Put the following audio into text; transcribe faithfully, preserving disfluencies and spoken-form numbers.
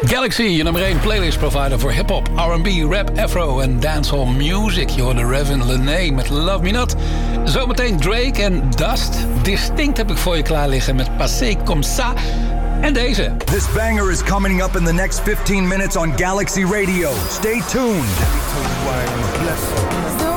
Galaxy, je nummer één playlist provider voor hip-hop, R and B, rap, afro en dancehall music. Je hoorde Revin Lene met Love Me Not. Zometeen Drake en Dust. Distinct heb ik voor je klaar liggen met Passé Comme Ça. En deze. This banger is coming up in the next fifteen minutes on Galaxy Radio. Stay tuned.